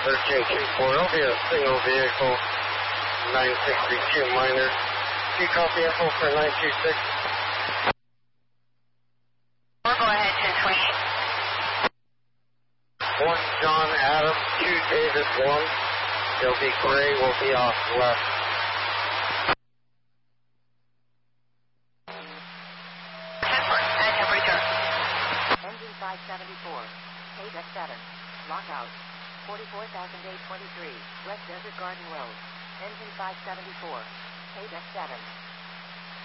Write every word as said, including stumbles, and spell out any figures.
thirteen two four, it'll be a single vehicle, nine sixty-two minor. Do you copy info for nine two six? Or go ahead, ten twenty-eight. one John Adams, two David one. It'll be gray, will be off left. Engine five seventy-four, eight F seven, lockout, forty-four thousand eight twenty-three, West Desert Garden Road. Engine five seventy-four, eight F seven.